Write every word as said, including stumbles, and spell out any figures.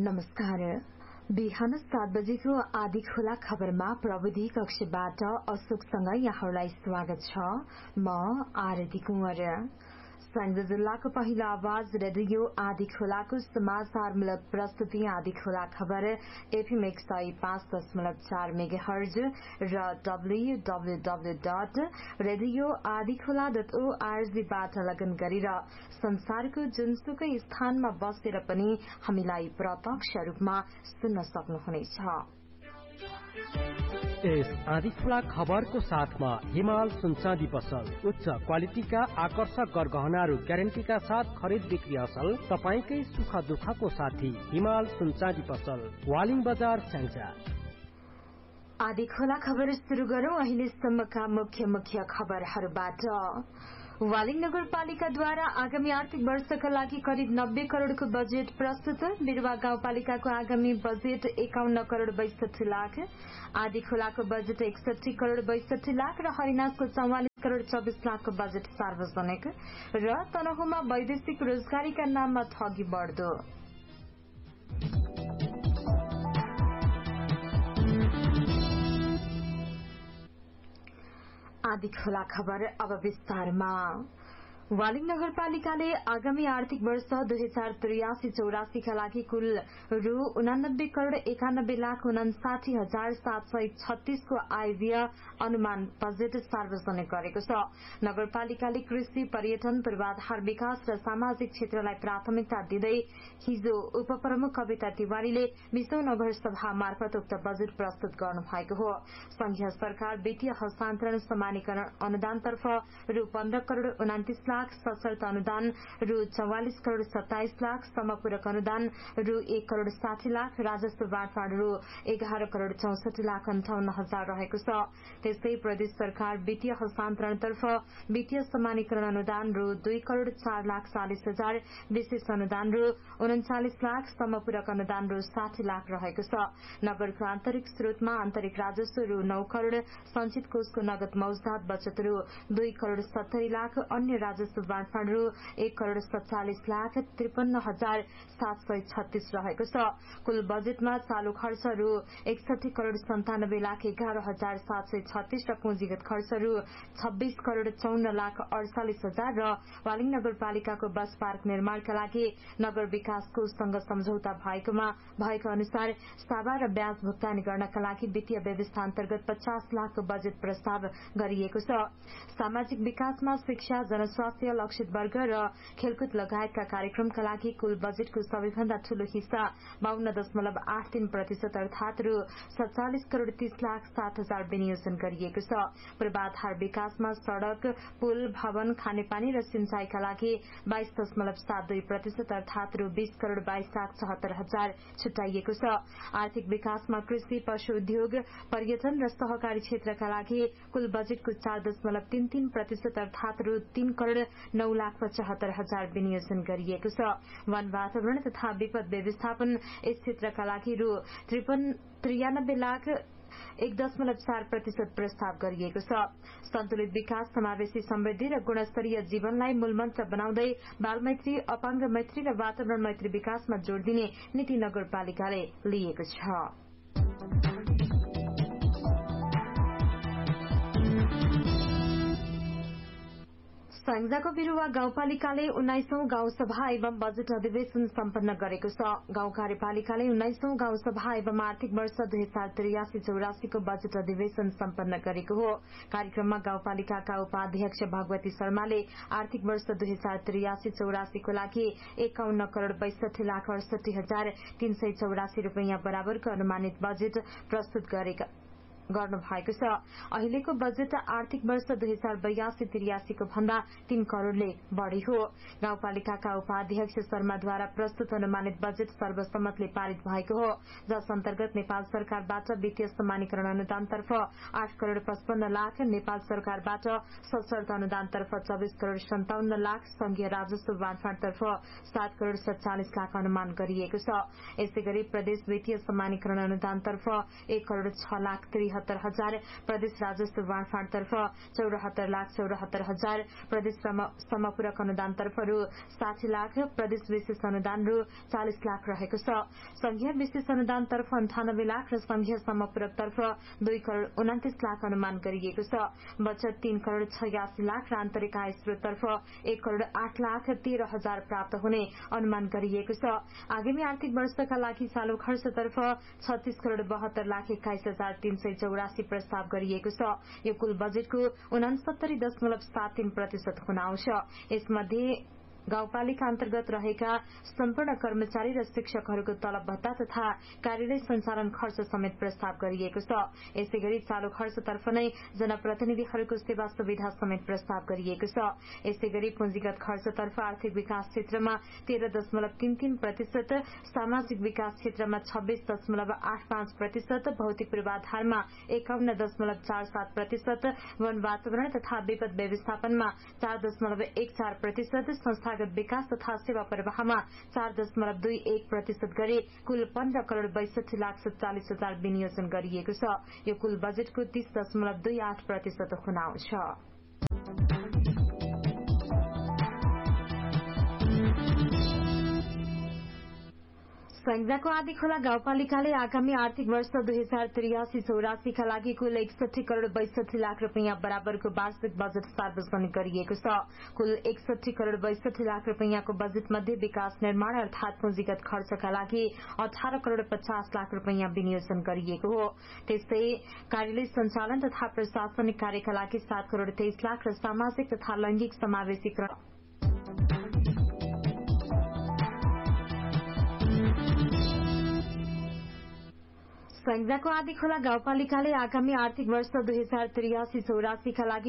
नमस्कार। बिहान सात बजेको आदि खोला खबरमा प्रविधि कक्षबाट अशोकसँग यहाँहरूलाई स्वागत छ। म आरती कुँवर। सङ्घ जिल्लाको पहिलो आवाज रेडियो आदि खोलाको समाचारमूलक प्रस्तुति आदि खोला खबर एफएम एक सय पाँच दशमलव चार मेगा हर्ज र W W W dot radio आदि खोला डट ओआरजीबाट लगन गरेर संसारको जुनसुकै स्थानमा बसेर पनि हामीलाई प्रत्यक्ष रूपमा सुन्न सक्नुहुनेछ। यस आदि खोला खबरको साथमा हिमाल सुनचाँदी पसल उच्च क्वालिटीका आकर्षक गरगहनाहरू ग्यारेन्टीका साथ खरिद बिक्री असल। तपाईकै सुख दुःखको साथी हिमाल सुनचाँदी पसल, वालिङ बजार, स्याङ्जा। आदि खोला खबर सुरु गरौं अहिलेसम्मका मुख्य मुख्य खबरहरूबाट। वालिङ नगरपालिकाद्वारा आगामी आर्थिक वर्षका लागि करिब नब्बे करोड़को बजेट प्रस्तुत। बिरुवा गाउँपालिकाको आगामी बजेट एकाउन्न करोड़ बैसठी लाख, आदि खोलाको बजेट एकसठी करोड़ बैसठी लाख र हरिनासको चौवालिस करोड़ चौबिस लाखको बजेट सार्वजनिक र तनहुमा वैदेशिक रोजगारीका नाममा ठगी बढ्दो। आदि खोला खबर अब विस्तारमा। वालिङ नगरपालिकाले आगामी आर्थिक वर्ष दुई हजार त्रियासी चौरासीका लागि कुल रु उनानब्बे करोड़ एकानब्बे लाख उनासाठी हजार सात सय छत्तीसको आय व्यय अनुमान बजेट सार्वजनिक गरेको छ। नगरपालिकाले कृषि, पर्यटन, पूर्वाधार विकास र सामाजिक क्षेत्रलाई प्राथमिकता दिँदै हिजो उपप्रमुख कविता तिवारीले बीसौं नगरसभा मार्फत उक्त बजेट प्रस्तुत गर्नु भएको हो। संघीय सरकार वित्तीय हस्तान्तरण समानीकरण अनुदानतर्फ रु पन्ध्र करोड़ उनातिस लाख, सशर्त अनुदान रु चौवालिस करोड़ सत्ताइस लाख, समपूरक अनुदान रु एक करोड़ साठी लाख, राजस्व बाँडफाँड रु एघार करोड़ चौसठी लाख अन्ठाउन्न हजार रहेको छ। त्यस्तै प्रदेश सरकार वित्तीय हस्तान्तरणतर्फ वित्तीय समानीकरण अनुदान रु दुई करोड़ चार लाख चालिस हजार, विशेष अनुदान रु उन्चालिस लाख, समपूरक अनुदान रु साठी लाख रहेको छ। नगरको आन्तरिक स्रोतमा आन्तरिक राजस्व रु नौ करोड़, संचित कोषको नगद मौजदात बचत रु दुई करोड़ सत्तरी लाख, अन्य राजस्व बाँडफाँड रु एक करोड़ सत्तालिस लाख त्रिपन्न हजार सात सय छत्तीस रहेको छ। कुल बजेटमा चालू खर्च रु एकसठी करोड़ सन्तानब्बे लाख एघार हजार सात सय छत्तीस र पुँजीगत खर्च रु छब्बीस करोड़ चौन्न लाख अड़चालिस हजार र वालिङ नगरपालिकाको बस पार्क निर्माणका लागि नगर विकास कोषसँग सम्झौता भएकोमा भएको अनुसार साभा र ब्याज भुक्तानी गर्नका लागि वित्तीय व्यवस्था अन्तर्गत पचास लाखको बजेट प्रस्ताव गरिएको छ। सामाजिक विकासमा शिक्षा, जनस्वास्थ्य, लक्षित वर्ग र खेलकुद लगायतका कार्यक्रमका लागि कुल बजेटको सबैभन्दा ठूलो हिस्सा बाहन्न दशमलव आठ तीन प्रतिशत अर्थात रु सत्तालिस करोड़ तीस लाख सात हजार विनियोजन गरिएको छ। पूर्वाधार विकासमा सड़क, पुल, भवन, खानेपानी र सिंचाईका लागि बाइस दशमलव सात दुई प्रतिशत अर्थात रु बीस करोड़ बाइस लाख चौहत्तर हजार छुट्याइएको छ। आर्थिक विकासमा कृषि, पशु उद्योग, पर्यटन र सहकारी क्षेत्रका लागि कुल बजेटको चार दशमलव तीन तीन प्रतिशत अर्थात रु तीन करोड़ नौ लाख पचहत्तर हजार विनियोजन गरिएको छ। वन, वातावरण तथा विपद व्यवस्थापन यस क्षेत्रका लागि रु त्रियानब्बे लाख एक दशमलव चार प्रतिशत प्रस्ताव गरिएको छ। सन्तुलित विकास, समावेशी समृद्धि र गुणस्तरीय जीवनलाई मूलमन्त्र बनाउँदै बालमैत्री, अपाङ्ग मैत्री र वातावरण मैत्री विकासमा जोड़ दिने नीति नगरपालिकाले लिएको छ। स्याङ्जाको बिरुवा गाउँपालिकाले उन्नाइसौं गाउँसभा एवं बजेट अधिवेशन सम्पन्न गरेको छ। गाउँ कार्यपालिकाले उन्नाइसौं गाउँसभा एवं आर्थिक वर्ष दुई हजार त्रियासी चौरासीको बजेट अधिवेशन सम्पन्न गरेको हो। कार्यक्रममा गाउँपालिकाका उपाध्यक्ष भगवती शर्माले आर्थिक वर्ष दुई हजार त्रियासी चौरासीको लागि एकाउन्न करोड़ बैसठी लाख अडसठी हजार तीन सय चौरासी रूपियाँ बराबरको अनुमानित बजेट प्रस्तुत गरेका गर्नु भएको छ। अहिलेको बजेट आर्थिक वर्ष दुई हजार बयासी त्रियासीको भन्दा तीन करोड़ले बढ़ी हो। गाउँपालिकाका उपाध्यक्ष शर्माद्वारा प्रस्तुत अनुमानित बजेट सर्वसम्मतले पारित भएको हो, जस अन्तर्गत नेपाल सरकारबाट वित्तीय समानीकरण अनुदानतर्फ आठ करोड़ पचपन्न लाख, नेपाल सरकारबाट सशर्त अनुदानतर्फ चौबिस करोड़ सन्ताउन्न लाख, संघीय राजस्व बाँडफाँडतर्फ सात करोड़ सत्तालिस लाख अनुमान गरिएको छ। यसै गरी प्रदेश वित्तीय समानीकरण अनुदानतर्फ एक करोड़ छ लाख तिहत्तर हजार, प्रदेश राजस्व बाँडफाँडतर्फ चौरात्तर लाख चौरात्तर हजार, प्रदेश समपूरक अनुदानतर्फ रु साठी लाख, प्रदेश विशेष अनुदान रु चालिस लाख रहेको छ। संघीय विशेष अनुदानतर्फ अन्ठानब्बे लाख र संघीय समपूरकतर्फ दुई करोड़ उन्तिस लाख अनुमान गरिएको छ। बचत तीन करोड़ छयासी लाख र आन्तरिक आय स्रोततर्फ एक करोड़ आठ लाख तेह्र हजार प्राप्त हुने अनुमान गरिएको छ। आगामी आर्थिक वर्षका लागि चालू खर्चतर्फ छत्तीस करोड़ बहत्तर लाख एक्काइस हजार तीन सय चौरासी प्रस्ताव गरिएको छ। यो कुल बजेटको उनासत्तरी दशमलव सात तीन प्रतिशत हुन आउँछ। यसमध्ये गाउँपालिका अन्तर्गत रहेका सम्पूर्ण कर्मचारी र शिक्षकहरूको तलब भत्ता तथा कार्यालय सञ्चालन खर्च समेत प्रस्ताव गरिएको छ। यसै गरी चालू खर्चतर्फ नै जनप्रतिनिधिहरूको सेवा सुविधा समेत प्रस्ताव गरिएको छ। यसै गरी पुँजीगत खर्चतर्फ आर्थिक विकास क्षेत्रमा तेह्र दशमलव तीन तीन प्रतिशत, सामाजिक विकास क्षेत्रमा छब्बीस दशमलव आठ पाँच प्रतिशत, भौतिक पूर्वाधारमा एकाउन्न दशमलव चार सात प्रतिशत, वन वातावरण तथा विपद व्यवस्थापनमा चार दशमलव एक चार प्रतिशत, संस्थागत विकास तथा सेवा प्रवाहमा चार दशमलव दुई एक प्रतिशत गरी कुल पन्ध्र करोड़ बैसठी लाख सत्तालिस हजार विनियोजन गरिएको छ। यो कुल बजेटको तीस दशमलव दुई आठ प्रतिशत हुन आउँछ। स्याङ्जाको आँधीखोला गाउँपालिकाले आगामी आर्थिक वर्ष दुई हजार त्रियासी चौरासीका लागि कुल एकसठी करोड़ बैसठी लाख रुपियाँ बराबरको वार्षिक बजेट सार्वजनिक गरिएको छ। कुल एकसठी करोड़ बैसठी लाख रुपियाँको बजेट मध्ये विकास निर्माण अर्थात पुँजीगत खर्चका लागि अठार करोड़ पचास लाख रुपियाँ विनियोजन गरिएको हो। त्यस्तै कार्यालय सञ्चालन तथा प्रशासनिक कार्यका लागि सात करोड़ तेइस लाख र सामाजिक तथा लैंगिक समावेशीकरण स्याङ्जाको आँधीखोला गाउँपालिकाले आगामी आर्थिक वर्ष दुई हजार त्रियासी चौरासीका लागि